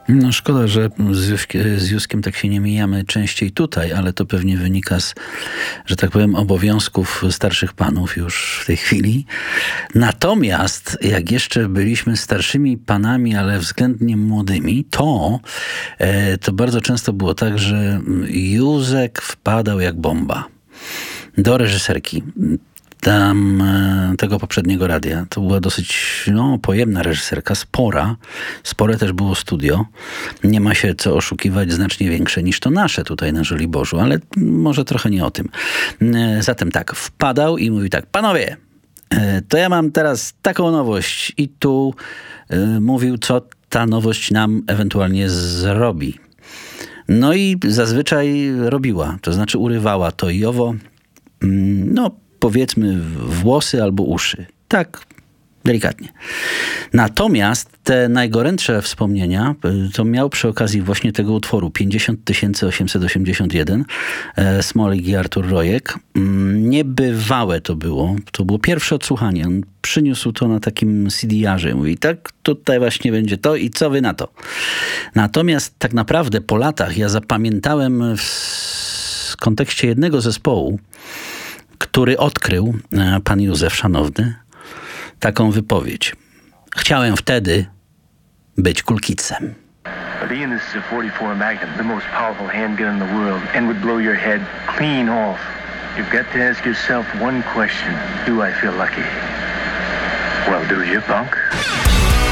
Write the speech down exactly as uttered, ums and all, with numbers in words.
No szkoda, że z, Józkiem, z Józkiem tak się nie mijamy częściej tutaj, ale to pewnie wynika z, że tak powiem, obowiązków starszych panów już w tej chwili. Natomiast jak jeszcze byliśmy starszymi panami, ale względnie młodymi, to, e, to bardzo często było tak, że Józek wpadał jak bomba do reżyserki tam tego poprzedniego radia. To była dosyć no, pojemna reżyserka, spora. Spore też było studio. Nie ma się co oszukiwać, znacznie większe niż to nasze tutaj na Żoliborzu, ale może trochę nie o tym. Zatem tak, wpadał i mówił tak: panowie, to ja mam teraz taką nowość. I tu mówił, co ta nowość nam ewentualnie zrobi. No i zazwyczaj robiła, to znaczy urywała to i owo, no powiedzmy włosy albo uszy. Tak delikatnie. Natomiast te najgorętsze wspomnienia to miał przy okazji właśnie tego utworu pięćdziesiąt tysięcy osiemset osiemdziesiąt jeden Smolik i Artur Rojek. Niebywałe to było. To było pierwsze odsłuchanie. On przyniósł to na takim C D arze. Mówi, tak, tutaj właśnie będzie to i co wy na to? Natomiast tak naprawdę po latach ja zapamiętałem w kontekście jednego zespołu, który odkrył pan Józef Szanowny, taką wypowiedź. Chciałem wtedy być kulkicem. But Ian, this is a forty-four Magnum, the most powerful handgun in the world, and would blow your head clean off. You've got to ask yourself one question. Do I feel lucky? Well, do you, punk?